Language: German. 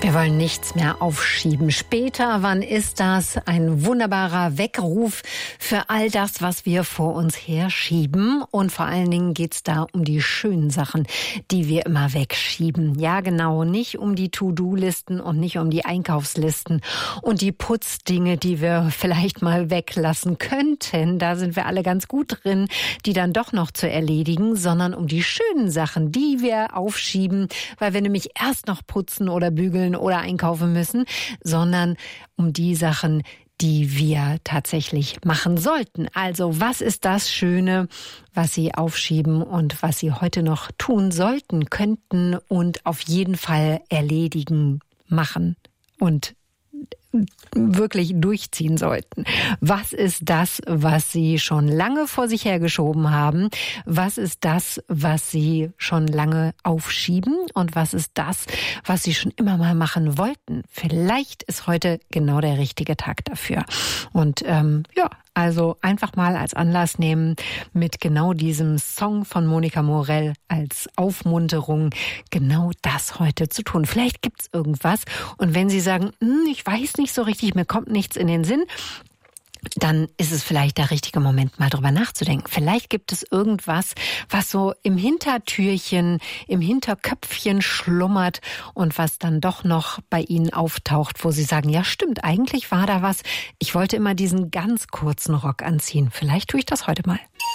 Wir wollen nichts mehr aufschieben. Später, wann ist das? Ein wunderbarer Weckruf für all das, was wir vor uns herschieben. Und vor allen Dingen geht's da um die schönen Sachen, die wir immer wegschieben. Ja, genau, nicht um die To-Do-Listen und nicht um die Einkaufslisten und die Putzdinge, die wir vielleicht mal weglassen könnten. Da sind wir alle ganz gut drin, die dann doch noch zu erledigen, sondern um die schönen Sachen, die wir aufschieben, weil wir nämlich erst noch putzen oder bügeln oder einkaufen müssen, sondern um die Sachen, die wir tatsächlich machen sollten. Also was ist das Schöne, was Sie aufschieben und was Sie heute noch tun sollten, könnten und auf jeden Fall erledigen, machen und wirklich durchziehen sollten. Was ist das, was Sie schon lange vor sich hergeschoben haben? Was ist das, was Sie schon lange aufschieben? Und was ist das, was Sie schon immer mal machen wollten? Vielleicht ist heute genau der richtige Tag dafür. Und also einfach mal als Anlass nehmen, mit genau diesem Song von Monika Morell als Aufmunterung genau das heute zu tun. Vielleicht gibt's irgendwas. Und wenn Sie sagen, ich weiß nicht so richtig, mir kommt nichts in den Sinn, dann ist es vielleicht der richtige Moment, mal drüber nachzudenken. Vielleicht gibt es irgendwas, was so im Hintertürchen, im Hinterköpfchen schlummert und was dann doch noch bei Ihnen auftaucht, wo Sie sagen, ja stimmt, eigentlich war da was. Ich wollte immer diesen ganz kurzen Rock anziehen. Vielleicht tue ich das heute mal.